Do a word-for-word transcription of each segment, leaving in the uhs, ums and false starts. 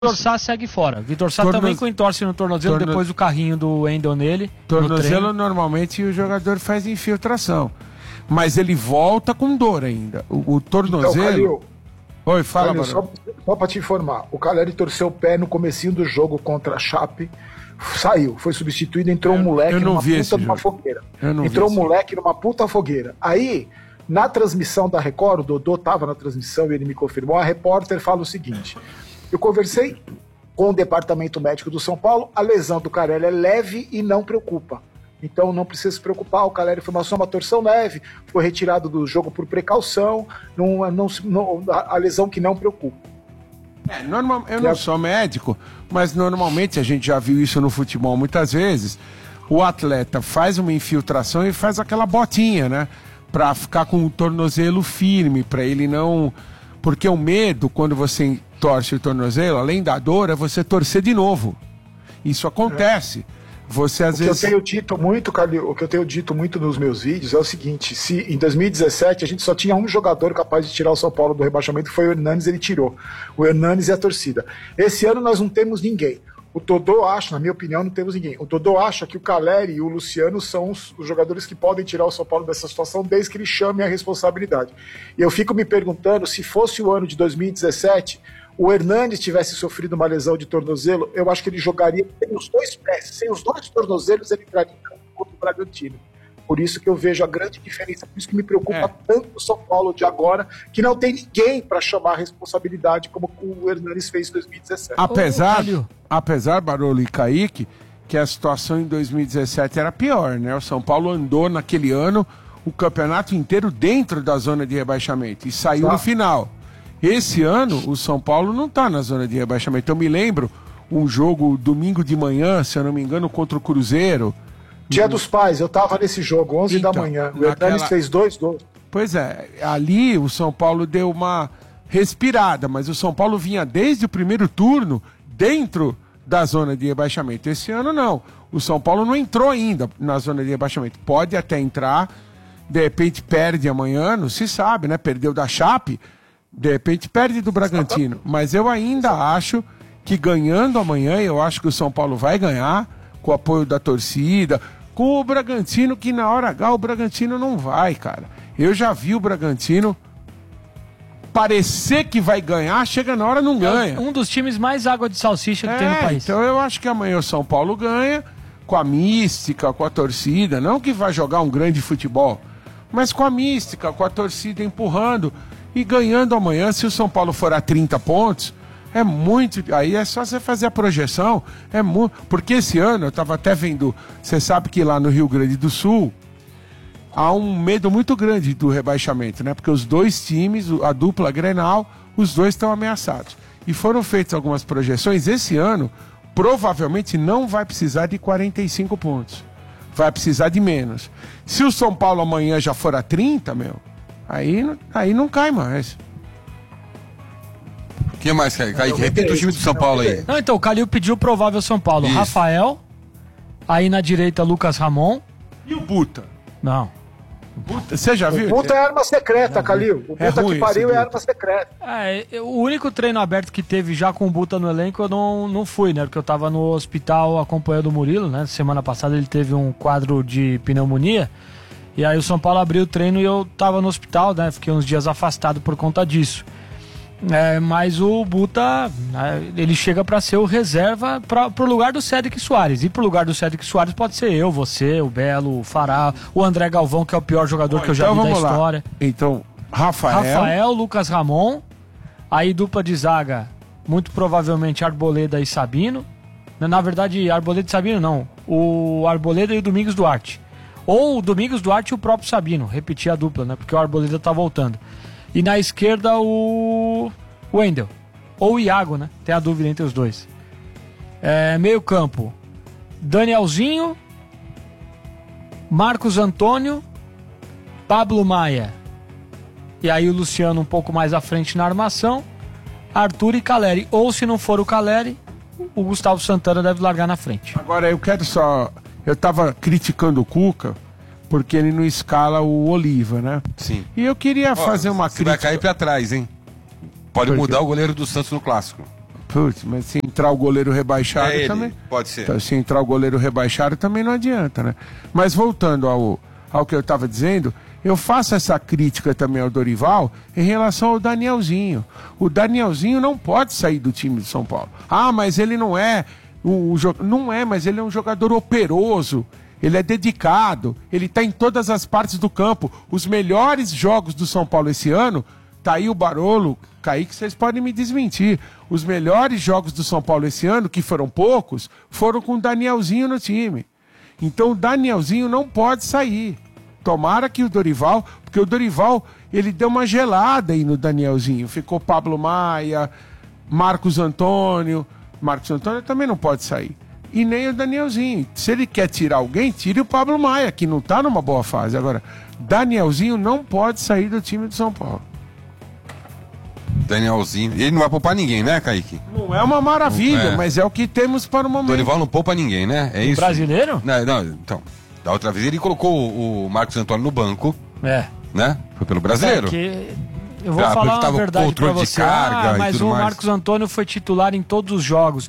Vitor Sá segue fora. Vitor Sá Tornoz... também entorce no tornozelo, Torno... depois o carrinho do Wendel nele. Tornozelo, normalmente o jogador faz infiltração. Mas ele volta com dor ainda. O, o tornozelo... Então, Calil, Oi, fala, Calil, só, só pra te informar. O Caleri torceu o pé no comecinho do jogo contra a Chape. Saiu, foi substituído, entrou um moleque numa puta numa fogueira. Entrou um moleque numa puta fogueira. Aí, na transmissão da Record, o Dodô tava na transmissão e ele me confirmou, a repórter fala o seguinte... Eu conversei com o departamento médico do São Paulo, a lesão do Caleri é leve e não preocupa. Então não precisa se preocupar, o Caleri foi uma, só uma torção leve, foi retirado do jogo por precaução, não, não, não, a lesão que não preocupa. É, normal, eu não sou médico, mas normalmente a gente já viu isso no futebol muitas vezes. O atleta faz uma infiltração e faz aquela botinha, né? Pra ficar com o tornozelo firme, pra ele não... Porque o medo, quando você torce o tornozelo, além da dor, é você torcer de novo. Isso acontece. Você às o vezes... que eu tenho dito muito, Calil, o que eu tenho dito muito nos meus vídeos é o seguinte: se em dois mil e dezessete a gente só tinha um jogador capaz de tirar o São Paulo do rebaixamento, que foi o Hernanes, ele tirou. O Hernanes e a torcida. Esse ano nós não temos ninguém. O Dodô acha, na minha opinião, não temos ninguém. O Dodô acha que o Caleri e o Luciano são os, os jogadores que podem tirar o São Paulo dessa situação desde que ele chame a responsabilidade. E eu fico me perguntando, se fosse o ano de dois mil e dezessete, o Hernanes tivesse sofrido uma lesão de tornozelo, eu acho que ele jogaria sem os dois pés, sem os dois tornozelos, ele entraria contra o Bragantino. Por isso que eu vejo a grande diferença, por isso que me preocupa é. tanto o São Paulo de agora, que não tem ninguém para chamar a responsabilidade como o Hernanes fez em dois mil e dezessete. Apesar, oh, apesar, Barolo e Kaique, que a situação em dois mil e dezessete era pior, né? O São Paulo andou naquele ano o campeonato inteiro dentro da zona de rebaixamento e saiu tá. no final. Esse ano, o São Paulo não está na zona de rebaixamento. Eu me lembro um jogo domingo de manhã, se eu não me engano, contra o Cruzeiro. Dia dos Pais, eu tava nesse jogo, onze então, da manhã. O Hernanes naquela... fez dois gols. Pois é, ali o São Paulo deu uma respirada, mas o São Paulo vinha desde o primeiro turno dentro da zona de rebaixamento. Esse ano não. O São Paulo não entrou ainda na zona de rebaixamento. Pode até entrar, de repente perde amanhã, não se sabe, né? Perdeu da Chape, de repente perde do Bragantino. Mas eu ainda acho que ganhando amanhã, eu acho que o São Paulo vai ganhar, com o apoio da torcida, com o Bragantino, que na hora H o Bragantino não vai, cara. Eu já vi o Bragantino parecer que vai ganhar, chega na hora não ganha. É um dos times mais água de salsicha que é, tem no país. Então eu acho que amanhã o São Paulo ganha, com a mística, com a torcida, não que vai jogar um grande futebol, mas com a mística, com a torcida empurrando e ganhando amanhã. Se o São Paulo for a trinta pontos, é muito, aí é só você fazer a projeção, é muito, porque esse ano eu estava até vendo, você sabe que lá no Rio Grande do Sul há um medo muito grande do rebaixamento, né? Porque os dois times, a dupla Grenal, os dois estão ameaçados. E foram feitas algumas projeções, esse ano provavelmente não vai precisar de quarenta e cinco pontos, vai precisar de menos. Se o São Paulo amanhã já for a trinta, meu, aí, aí não cai mais. O que mais, Kaique? Repita o time do São Paulo aí. Não, então, o Calil pediu o provável São Paulo. Isso. Rafael, aí na direita Lucas Ramon. E o Buta? Não. Buta, você já viu? O Buta é arma secreta, é, Calil. O Buta é que pariu é arma secreta. É, o único treino aberto que teve já com o Buta no elenco eu não, não fui, né? Porque eu tava no hospital acompanhando o Murilo, né? Semana passada ele teve um quadro de pneumonia. E aí o São Paulo abriu o treino e eu tava no hospital, né? Fiquei uns dias afastado por conta disso. É, mas o Buta, né, ele chega para ser o reserva para pro lugar do Cédric Soares. E pro lugar do Cédric Soares pode ser eu, você, o Belo, o Fará, o André Galvão, que é o pior jogador Bom, que eu já então vi da história. Lá. Então, Rafael... Rafael, Lucas Ramon, aí dupla de zaga, muito provavelmente Arboleda e Sabino. Na verdade, Arboleda e Sabino não, o Arboleda e o Domingos Duarte. Ou o Domingos Duarte e o próprio Sabino, repetir a dupla, né? Porque o Arboleda tá voltando. E na esquerda o Wendel. Ou o Iago, né? Tem a dúvida entre os dois. É, meio campo. Danielzinho. Marcos Antônio. Pablo Maia. E aí o Luciano um pouco mais à frente na armação. Arthur e Caleri. Ou se não for o Caleri, o Gustavo Santana deve largar na frente. Agora eu quero só... Eu tava criticando o Cuca porque ele não escala o Oliva, né? Sim. E eu queria Ó, fazer uma você crítica... vai cair pra trás, hein? Pode mudar o goleiro do Santos no Clássico. Putz, mas se entrar o goleiro rebaixado É ele, também... pode ser. Então, se entrar o goleiro rebaixado também não adianta, né? Mas voltando ao, ao que eu estava dizendo, eu faço essa crítica também ao Dorival em relação ao Danielzinho. O Danielzinho não pode sair do time de São Paulo. Ah, mas ele não é... O, o, não é, mas ele é um jogador operoso. Ele é dedicado. Ele está em todas as partes do campo. Os melhores jogos do São Paulo esse ano... Tá aí o Barolo, Kaique, vocês podem me desmentir. Os melhores jogos do São Paulo esse ano, que foram poucos, foram com o Danielzinho no time. Então o Danielzinho não pode sair. Tomara que o Dorival, porque o Dorival, ele deu uma gelada aí no Danielzinho. Ficou Pablo Maia, Marcos Antônio. Marcos Antônio também não pode sair. E nem o Danielzinho. Se ele quer tirar alguém, tire o Pablo Maia, que não tá numa boa fase. Agora, Danielzinho não pode sair do time de São Paulo. Danielzinho. Ele não vai poupar ninguém, né, Kaique? Não é uma maravilha, É. mas é o que temos para o momento. Dorival não poupa ninguém, né? É isso. Brasileiro? Não, não, então. Da outra vez ele colocou o Marcos Antônio no banco, É. né? Foi pelo brasileiro. É que eu vou Ah, falar porque uma tava verdade controle pra de você. carga Ah, e mas tudo o mais. Marcos Antônio foi titular em todos os jogos.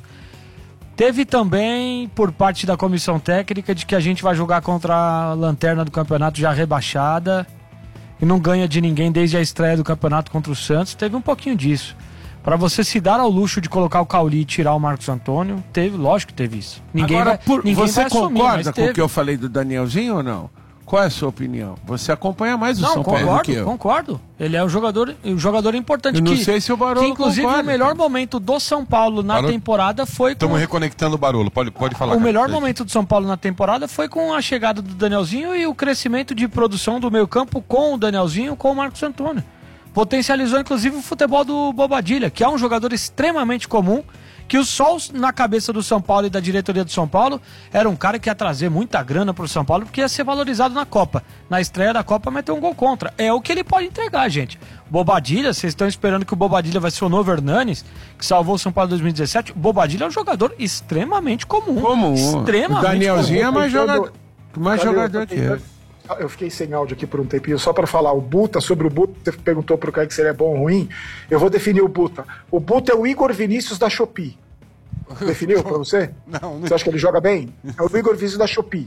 Teve também, por parte da comissão técnica, de que a gente vai jogar contra a lanterna do campeonato já rebaixada e não ganha de ninguém desde a estreia do campeonato contra o Santos. Teve um pouquinho disso. Pra você se dar ao luxo de colocar o Cauli e tirar o Marcos Antônio, teve, lógico que teve isso. Ninguém Agora, vai, por, ninguém você vai assumir, concorda mas com teve. o que eu falei do Danielzinho ou não? Qual é a sua opinião? Você acompanha mais o Não, São Paulo do concordo, que eu. concordo. Ele é um jogador, um jogador importante. Eu não que, sei se o Barolo que inclusive concorda. o melhor momento do São Paulo na Barolo- temporada foi com... Estamos reconectando o Barolo. Pode, pode falar. O cara. melhor momento do São Paulo na temporada foi com a chegada do Danielzinho e o crescimento de produção do meio campo com o Danielzinho, com o Marcos Antônio. Potencializou inclusive o futebol do Bobadilha, que é um jogador extremamente comum, que o sol na cabeça do São Paulo e da diretoria do São Paulo era um cara que ia trazer muita grana pro São Paulo, porque ia ser valorizado na Copa. Na estreia da Copa meteu um gol contra. É o que ele pode entregar, gente. Bobadilha, vocês estão esperando que o Bobadilha vai ser o novo Hernanes, que salvou o São Paulo em dois mil e dezessete. O Bobadilha é um jogador extremamente comum. Comum. Extremamente O Danielzinho comum. é mais jogador, mais Cadê? jogador que ele. Eu fiquei sem áudio aqui por um tempinho, só para falar. O Buta, sobre o Buta, você perguntou pro cara que se ele é bom ou ruim. Eu vou definir o Buta. O Buta é o Igor Vinícius da Shopee. Definiu para você? Não, não. Você acha que ele joga bem? É o Igor Vinícius da Shopee.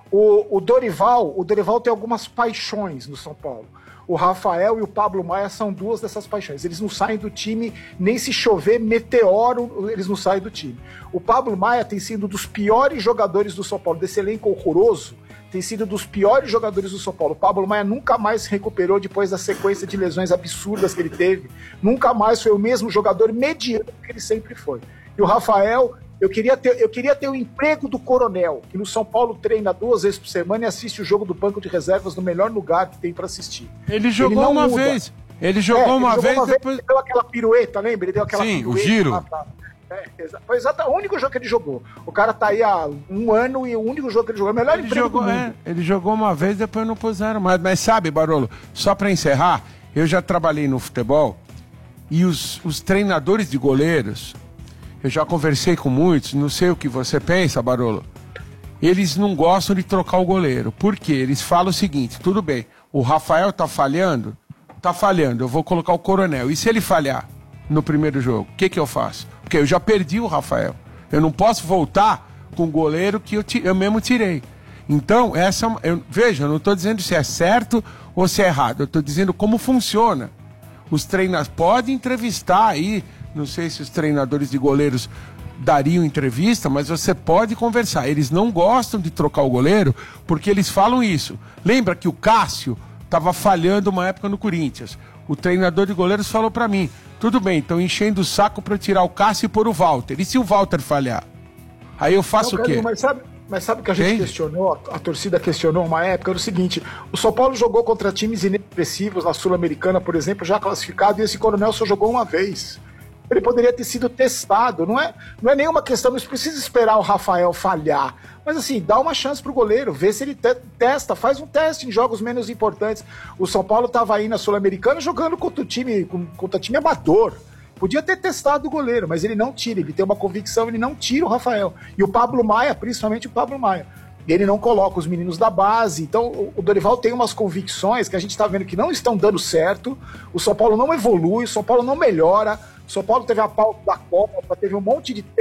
O, o Dorival, o Dorival tem algumas paixões no São Paulo. O Rafael e o Pablo Maia são duas dessas paixões. Eles não saem do time, nem se chover meteoro, eles não saem do time. O Pablo Maia tem sido um dos piores jogadores do São Paulo, desse elenco horroroso, tem sido um dos piores jogadores do São Paulo. O Pablo Maia nunca mais se recuperou depois da sequência de lesões absurdas que ele teve. Nunca mais foi o mesmo jogador mediano que ele sempre foi. E o Rafael, eu queria ter, eu queria ter o emprego do Coronel, que no São Paulo treina duas vezes por semana e assiste o jogo do banco de reservas no melhor lugar que tem para assistir. Ele jogou não uma muda. vez. Ele jogou É, uma ele vez, jogou uma depois... Ele deu aquela pirueta, lembra? Ele deu aquela Sim, o pirueta giro. lá pra- É, exa- foi exato, o único jogo que ele jogou. O cara tá aí há um ano e o único jogo que ele jogou é o melhor Ele emprego jogou, do mundo. é, ele jogou uma vez, depois não puseram mais. Mas sabe, Barolo, só para encerrar, eu já trabalhei no futebol e os, os treinadores de goleiros, eu já conversei com muitos, não sei o que você pensa, Barolo, eles não gostam de trocar o goleiro. Por quê? Eles falam o seguinte, tudo bem, o Rafael tá falhando, tá falhando, eu vou colocar o Coronel. E se ele falhar no primeiro jogo, o que que eu faço? Porque eu já perdi o Rafael. Eu não posso voltar com o goleiro que eu, ti- eu mesmo tirei. Então, essa, eu, veja, eu não estou dizendo se é certo ou se é errado. Eu estou dizendo como funciona. Os treinadores podem entrevistar aí, não sei se os treinadores de goleiros dariam entrevista, mas você pode conversar. Eles não gostam de trocar o goleiro porque eles falam isso. Lembra que o Cássio estava falhando uma época no Corinthians. O treinador de goleiros falou para mim, tudo bem, estão enchendo o saco para tirar o Cássio e pôr o Walter. E se o Walter falhar? Aí eu faço Não, o quê? Carlinhos, Mas sabe, mas sabe o que a gente Quem? questionou, a, a torcida questionou uma época, era o seguinte, o São Paulo jogou contra times inexpressivos na Sul-Americana, por exemplo, já classificado, e esse Coronel só jogou uma vez. Ele poderia ter sido testado, não é, não é nenhuma questão, não precisa esperar o Rafael falhar, mas assim, dá uma chance pro goleiro, vê se ele te- testa, faz um teste em jogos menos importantes. O São Paulo estava aí na Sul-Americana jogando contra o time, com- contra time amador. Podia ter testado o goleiro, mas ele não tira, ele tem uma convicção, ele não tira o Rafael. E o Pablo Maia, principalmente o Pablo Maia. ele não coloca os meninos da base. Então o Dorival tem umas convicções que a gente está vendo que não estão dando certo. O São Paulo não evolui, o São Paulo não melhora. O São Paulo teve a pauta da Copa, teve um monte de